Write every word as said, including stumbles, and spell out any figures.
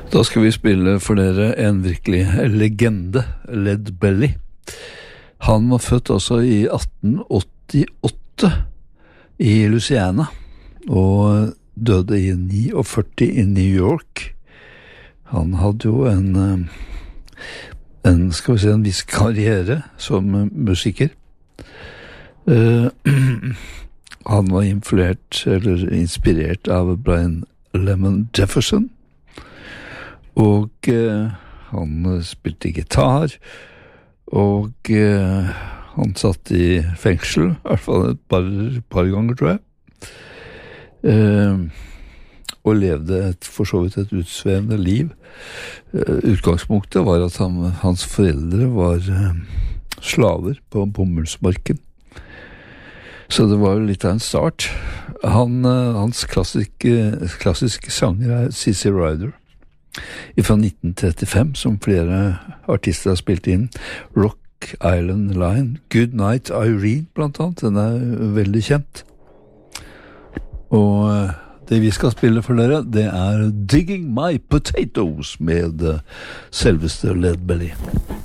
Da skal vi spille for dere en virkelig legende, Led Belly. Han var født altså i atten åttiåtte i Louisiana, og døde i førtini i New York. Han hadde jo en, en, skal vi si, en viss karriere som musiker. Uh, han var influert, eller inspirert av Brian Lemon Jefferson, og uh, han spilte gitar, og uh, han satt i fengsel, i hvert fall et par, par ganger, tror jeg. Uh, og levde et, for så vidt et utsvevende liv. Uh, utgangspunktet var at han, hans foreldre var uh, slaver på bomullsmarken. Så det var litt av en start. Han, uh, hans klassiske, klassiske sanger er Sissy Rider fra nitten trettifem, som flere artister har spilt inn. Rock Island Line, Good Night Irene blant annet, den er veldig kjent. Og uh, det vi skal spille for dere, det er Digging My Potatoes med uh, selveste Led Belly.